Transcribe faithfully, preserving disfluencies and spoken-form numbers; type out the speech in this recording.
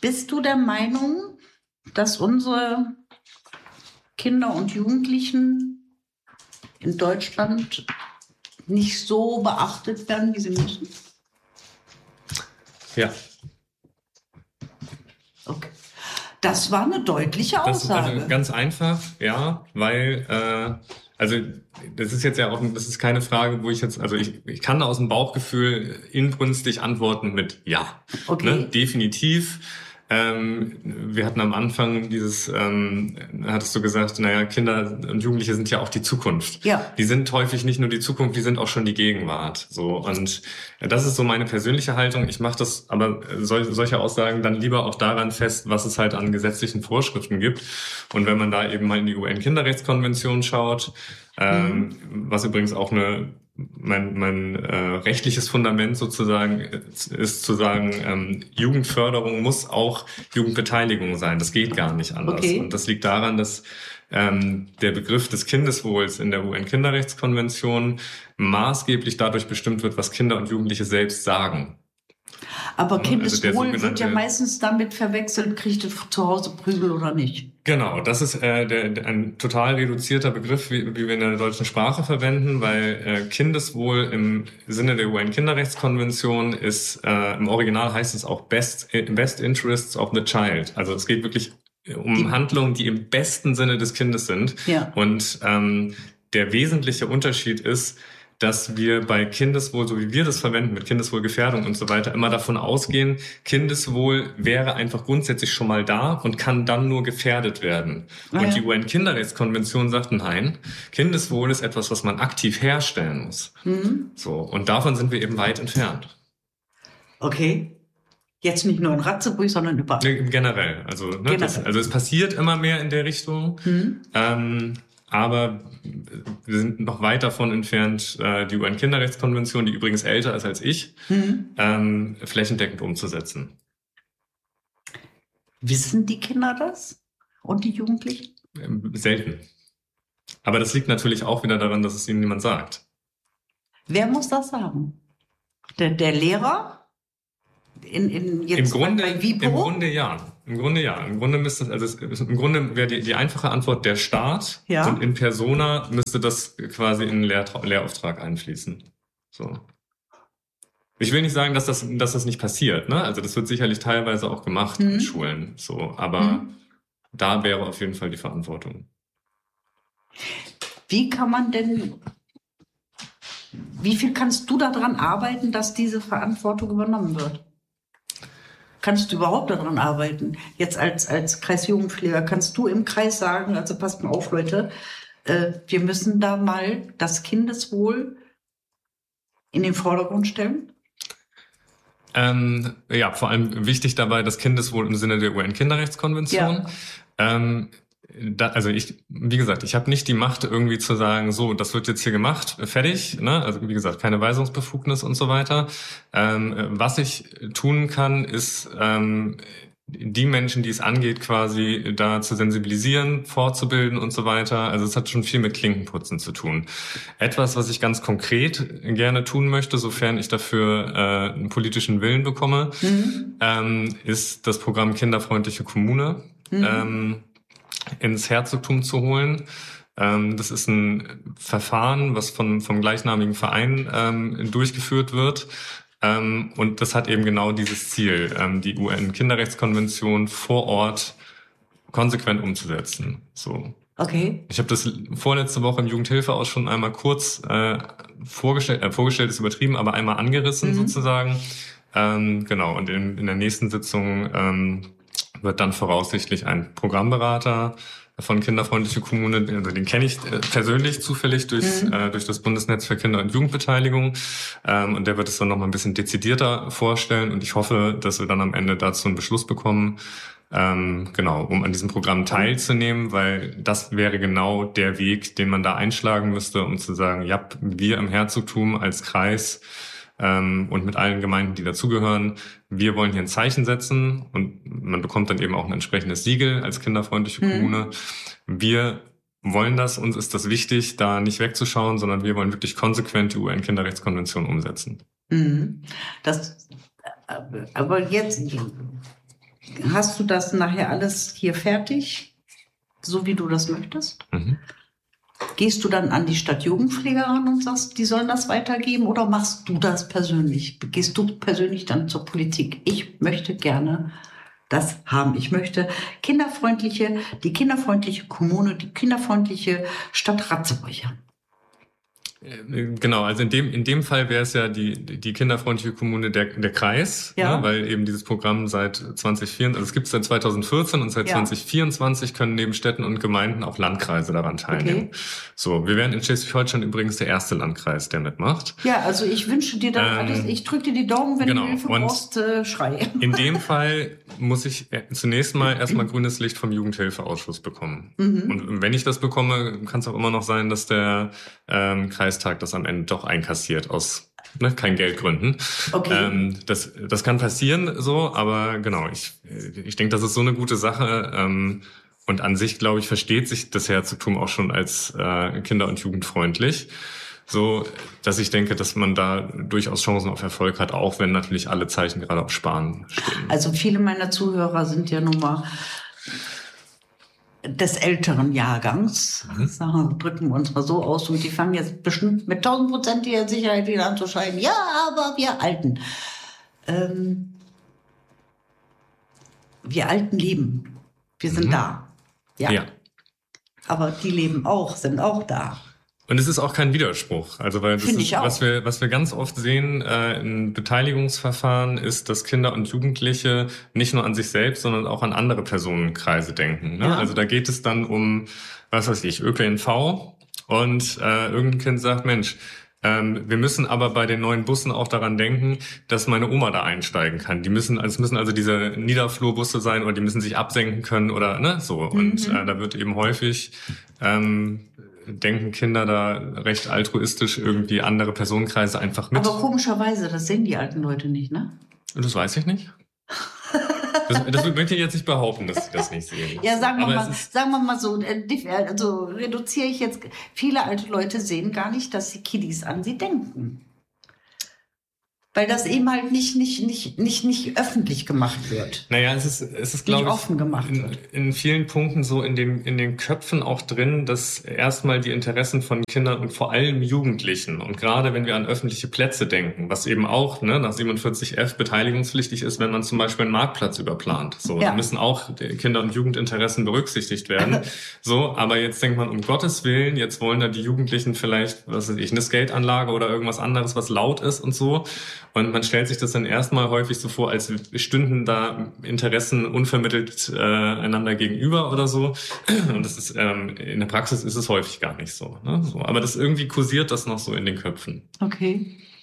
Bist du der Meinung, dass unsere Kinder und Jugendlichen in Deutschland nicht so beachtet werden, wie sie müssen? Ja. Okay. Das war eine deutliche Aussage. Das, also ganz einfach, ja, weil, äh, also das ist jetzt ja auch, das ist keine Frage, wo ich jetzt, also ich, ich kann aus dem Bauchgefühl inbrünstig antworten mit ja. Okay. Ne? Definitiv. Ähm, wir hatten am Anfang dieses, ähm, hattest du gesagt, naja, Kinder und Jugendliche sind ja auch die Zukunft. Ja. Die sind häufig nicht nur die Zukunft, die sind auch schon die Gegenwart. So, und das ist so meine persönliche Haltung. Ich mache das aber sol- solche Aussagen dann lieber auch daran fest, was es halt an gesetzlichen Vorschriften gibt. Und wenn man da eben mal in die U N-Kinderrechtskonvention schaut, ähm, mhm. was übrigens auch eine Mein, mein äh, rechtliches Fundament sozusagen ist, ist zu sagen, ähm, Jugendförderung muss auch Jugendbeteiligung sein. Das geht gar nicht anders. Okay. Und das liegt daran, dass ähm, der Begriff des Kindeswohls in der U N-Kinderrechtskonvention maßgeblich dadurch bestimmt wird, was Kinder und Jugendliche selbst sagen. Aber Kindeswohl also wird ja meistens damit verwechselt, kriegt er zu Hause Prügel oder nicht? Genau, das ist äh, der, der, ein total reduzierter Begriff, wie, wie wir in der deutschen Sprache verwenden, weil äh, Kindeswohl im Sinne der U N-Kinderrechtskonvention ist, äh, im Original heißt es auch Best, Best Interests of the Child. Also es geht wirklich um die Handlungen, die im besten Sinne des Kindes sind. Ja. Und ähm, der wesentliche Unterschied ist, dass wir bei Kindeswohl, so wie wir das verwenden, mit Kindeswohlgefährdung und so weiter, immer davon ausgehen, Kindeswohl wäre einfach grundsätzlich schon mal da und kann dann nur gefährdet werden. Ah, und ja. die U N-Kinderrechtskonvention sagt, nein, Kindeswohl ist etwas, was man aktiv herstellen muss. Mhm. So, und davon sind wir eben weit entfernt. Okay. Jetzt nicht nur in Ratzeburg, sondern überall. Generell. Also, ne, Generell. Das, also es passiert immer mehr in der Richtung. Mhm. Ähm, Aber wir sind noch weit davon entfernt, die U N-Kinderrechtskonvention, die übrigens älter ist als ich, mhm. ähm, flächendeckend umzusetzen. Wissen die Kinder das? Und die Jugendlichen? Selten. Aber das liegt natürlich auch wieder daran, dass es ihnen niemand sagt. Wer muss das sagen? Der, der Lehrer? In, in jetzt Im Grunde, bei Vipo? Im Grunde ja. Im Grunde ja. Im Grunde müsste, also es, im Grunde wäre die, die einfache Antwort der Staat. Ja. Und in persona müsste das quasi in einen Lehr- Lehrauftrag einfließen. So. Ich will nicht sagen, dass das, dass das nicht passiert, ne? Also das wird sicherlich teilweise auch gemacht mhm. in Schulen. So. Aber mhm. da wäre auf jeden Fall die Verantwortung. Wie kann man denn, wie viel kannst du daran arbeiten, dass diese Verantwortung übernommen wird? Kannst du überhaupt daran arbeiten? Jetzt als, als Kreisjugendpfleger, kannst du im Kreis sagen, also passt mal auf, Leute, äh, wir müssen da mal das Kindeswohl in den Vordergrund stellen? Ähm, ja, vor allem wichtig dabei das Kindeswohl im Sinne der U N-Kinderrechtskonvention. Ja. Ähm, Da, also ich, wie gesagt, ich habe nicht die Macht irgendwie zu sagen, so, das wird jetzt hier gemacht, fertig, ne? Also wie gesagt, keine Weisungsbefugnis und so weiter. Ähm, was ich tun kann, ist ähm, die Menschen, die es angeht, quasi da zu sensibilisieren, fortzubilden und so weiter. Also es hat schon viel mit Klinkenputzen zu tun. Etwas, was ich ganz konkret gerne tun möchte, sofern ich dafür äh, einen politischen Willen bekomme, mhm. ähm, ist das Programm Kinderfreundliche Kommune. Mhm. Ähm, ins Herzogtum zu holen. Ähm, das ist ein Verfahren, was von, vom gleichnamigen Verein ähm, durchgeführt wird. Ähm, und das hat eben genau dieses Ziel, ähm, die U N-Kinderrechtskonvention vor Ort konsequent umzusetzen. So. Okay. Ich habe das vorletzte Woche im Jugendhilfeausschuss schon einmal kurz äh, vorgestellt, äh, vorgestellt ist übertrieben, aber einmal angerissen mhm. sozusagen. Ähm, genau, und in, in der nächsten Sitzung ähm, wird dann voraussichtlich ein Programmberater von Kinderfreundliche Kommune, also den kenne ich persönlich zufällig durch, mhm. äh, durch das Bundesnetz für Kinder- und Jugendbeteiligung. Ähm, und der wird es dann nochmal ein bisschen dezidierter vorstellen. Und ich hoffe, dass wir dann am Ende dazu einen Beschluss bekommen, ähm, genau, um an diesem Programm teilzunehmen, weil das wäre genau der Weg, den man da einschlagen müsste, um zu sagen, ja, wir im Herzogtum als Kreis Ähm, und mit allen Gemeinden, die dazugehören. Wir wollen hier ein Zeichen setzen und man bekommt dann eben auch ein entsprechendes Siegel als kinderfreundliche mhm. Kommune. Wir wollen das, uns ist das wichtig, da nicht wegzuschauen, sondern wir wollen wirklich konsequent die U N-Kinderrechtskonvention umsetzen. Mhm. Das, aber jetzt, hast du das nachher alles hier fertig, so wie du das möchtest? Mhm. Gehst du dann an die Stadtjugendpflege ran und sagst, die sollen das weitergeben, oder machst du das persönlich? Gehst du persönlich dann zur Politik? Ich möchte gerne das haben. Ich möchte kinderfreundliche, die kinderfreundliche Kommune, die kinderfreundliche Stadt Ratzeburg haben. Genau, also in dem in dem Fall wäre es ja die die kinderfreundliche Kommune der der Kreis, ja. ne, weil eben dieses Programm seit zwanzig vierundzwanzig, also es gibt es seit zweitausendvierzehn und seit ja. zwanzig vierundzwanzig können neben Städten und Gemeinden auch Landkreise daran teilnehmen. Okay. So, wir wären in Schleswig-Holstein übrigens der erste Landkreis, der mitmacht. Ja, also ich wünsche dir dann ähm, alles, ich drücke dir die Daumen, wenn genau. du Hilfe brauchst, äh, schrei. In dem Fall muss ich zunächst mal erstmal grünes Licht vom Jugendhilfeausschuss bekommen. Mhm. Und wenn ich das bekomme, kann es auch immer noch sein, dass der ähm, Kreistag das am Ende doch einkassiert aus ne, kein Geldgründen. Okay. Ähm, das das kann passieren so, aber genau, ich ich denke, das ist so eine gute Sache. Ähm, und an sich, glaube ich, versteht sich das Herzogtum auch schon als äh, kinder- und jugendfreundlich. So, dass ich denke, dass man da durchaus Chancen auf Erfolg hat, auch wenn natürlich alle Zeichen gerade auf Sparen stehen. Also viele meiner Zuhörer sind ja nun mal des älteren Jahrgangs, mhm. sagen, drücken wir uns mal so aus, und die fangen jetzt bestimmt mit tausendprozentiger Sicherheit wieder an zu schreien, ja, aber wir Alten. Ähm, wir Alten leben. Wir sind mhm. da. Ja. ja. Aber die leben auch, sind auch da. Und es ist auch kein Widerspruch. Also weil das ist, was wir was wir ganz oft sehen äh, in Beteiligungsverfahren ist, dass Kinder und Jugendliche nicht nur an sich selbst, sondern auch an andere Personenkreise denken. Ne? Ja. Also da geht es dann um, was weiß ich, Ö P N V, und äh, irgendein Kind sagt, Mensch, ähm, wir müssen aber bei den neuen Bussen auch daran denken, dass meine Oma da einsteigen kann. Die müssen, also es müssen also diese Niederflurbusse sein, oder die müssen sich absenken können oder ne so. Mhm. Und äh, da wird eben häufig ähm, denken Kinder da recht altruistisch irgendwie andere Personenkreise einfach mit. Aber komischerweise, das sehen die alten Leute nicht, ne? Das weiß ich nicht. Das, das möchte ich jetzt nicht behaupten, dass sie das nicht sehen. Ja, sagen wir, mal, sagen wir mal so, also reduziere ich jetzt, viele alte Leute sehen gar nicht, dass die Kiddies an sie denken. Weil das eben halt nicht, nicht, nicht, nicht, nicht öffentlich gemacht wird. Naja, es ist, es ist, glaube ich, offen gemacht in, wird. in vielen Punkten so in dem, in den Köpfen auch drin, dass erstmal die Interessen von Kindern und vor allem Jugendlichen, und gerade wenn wir an öffentliche Plätze denken, was eben auch, ne, nach siebenundvierzig F beteiligungspflichtig ist, wenn man zum Beispiel einen Marktplatz überplant. So, ja. Da müssen auch Kinder- und Jugendinteressen berücksichtigt werden. So, aber jetzt denkt man, um Gottes Willen, jetzt wollen da die Jugendlichen vielleicht, was weiß ich, eine Skateanlage oder irgendwas anderes, was laut ist und so. Und man stellt sich das dann erstmal häufig so vor, als stünden da Interessen unvermittelt äh, einander gegenüber oder so. Und das ist ähm, in der Praxis ist es häufig gar nicht so, ne? So, aber das irgendwie kursiert das noch so in den Köpfen. Okay.